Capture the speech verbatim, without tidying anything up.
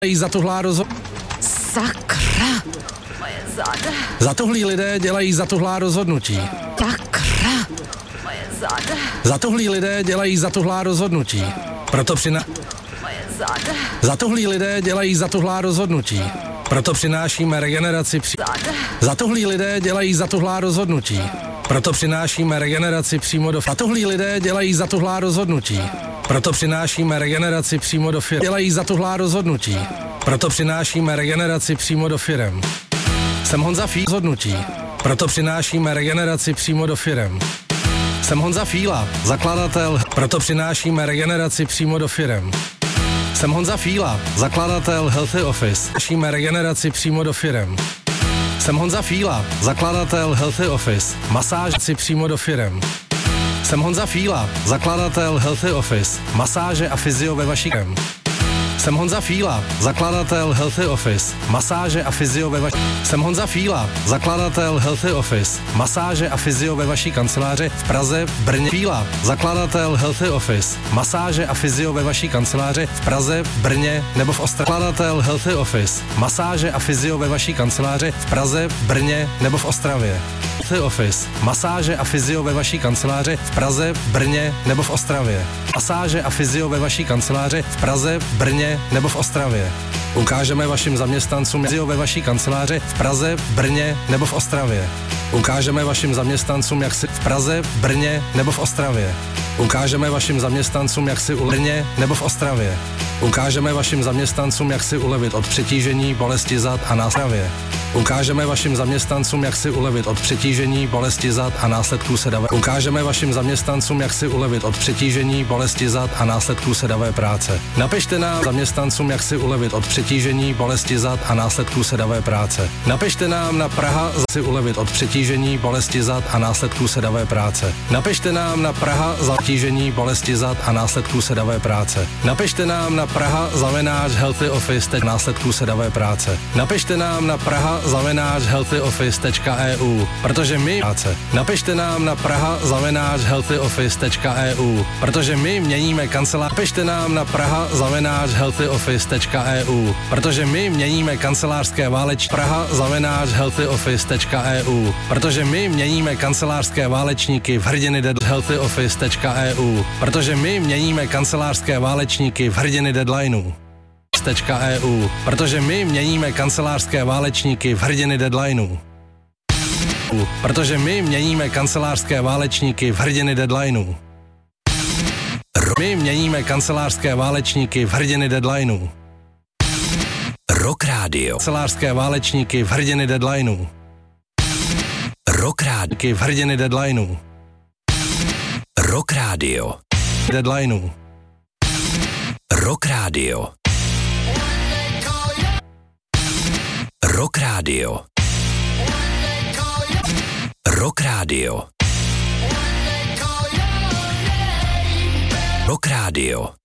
Zatuhlá rozho... Sakra. Moje záda. Zatuhlí lidé dělají zatuhlá rozhodnutí. Sakra. Moje záda. Zatuhlí lidé dělají zatuhlá rozhodnutí. Proto přina... Moje záda. Zatuhlí lidé dělají zatuhlá rozhodnutí. Proto přinášíme regeneraci při... Záda. Zatuhlí lidé dělají zatuhlá rozhodnutí. Proto přinášíme regeneraci přímo do... Zatuhlí lidé dělají zatuhlá rozhodnutí. Proto přinášíme regeneraci přímo do firem. Dělají zatuhlá rozhodnutí. Proto přinášíme regeneraci přímo do firem. Jsem Honza Fí... Rozhodnutí. Proto přinášíme regeneraci přímo do firem. Jsem Honza Fíla, zakladatel. Proto přinášíme regeneraci přímo do firem. Jsem Honza Fíla, zakladatel Healthy Office. Přinášíme regeneraci přímo do firem. Jsem Honza Fíla, zakladatel Healthy Office. Masáž přímo do firem. Jsem Honza Fíla, zakladatel Healthy Office. Masáže a fyzio ve vaší firmě. Jsem Honza Fíla, zakladatel Healthy Office. Masáže a fyzio ve vaší... Jsem Honza Fíla, zakladatel Healthy Office. Masáže a fyzio ve vaší kanceláři v Praze, v Brně. Fíla, zakladatel Healthy Office. Masáže a fyzio ve vaší kanceláři v Praze, v Brně nebo v Ostravě. Zakladatel Healthy Office. Masáže a fyzio ve vaší kanceláři v Praze, v Brně nebo v Ostravě. Healthy Office. Masáže a fyzio ve vaší kanceláři v Praze, v Brně nebo v Ostravě. Masáže a fyzio ve vaší kanceláři v Praze, v Brně nebo v Ostravě. Ukážeme vašim zaměstnancům fyzio ve vaší kanceláři v Praze, v Brně nebo v Ostravě. Ukážeme vašim zaměstnancům, jak si v Praze, v Brně nebo v Ostravě. Ukážeme vašim zaměstnancům, jak si u Brně nebo v Ostravě. Ukážeme vašim zaměstnancům, jak si ulevit od přetížení, bolesti zad a následků. Ukážeme vašim zaměstnancům, jak si ulevit od přetížení, bolesti zad a následků sedavé. Ukážeme vašim zaměstnancům, jak si ulevit od přetížení, bolesti zad a následků sedavé práce. Napište nám zaměstnancům, jak si ulevit od přetížení, bolesti zad a následků sedavé práce. Napište nám na Praha si ulevit od přetížení, bolesti zad a následků sedavé práce. Napište nám na Praha za přetížení, bolesti zad a následků sedavé práce. Napište nám na Praha zavináč Healthy Office teď následků sedavé práce. Napište nám na Praha zavináč healthy office tečka e u, protože my práce. Napište nám na Praha zavináč healthy office tečka e u, protože my měníme kancelář. Napište nám na Praha zavináč healthy office tečka e u, protože my měníme kancelářské váleč. Praha zavináč healthy office tečka e u, protože my měníme kancelářské válečníky v hrdiny dead healthy office tečka e u, protože my měníme kancelářské válečníky v hrdiny deadlineů. .eu, protože my měníme kancelářské válečníky v hrdiny deadlineů. Protože my měníme kancelářské válečníky v hrdiny deadlineů. My měníme kancelářské válečníky v hrdiny deadlineů. Rock Radio. Kancelářské válečníky v hrdiny deadlineů. Rock Radio. V hrdiny deadlineů. Rock Radio. Deadlineů. Rock Radio. Rock Radio. Rock Radio. Rock Radio.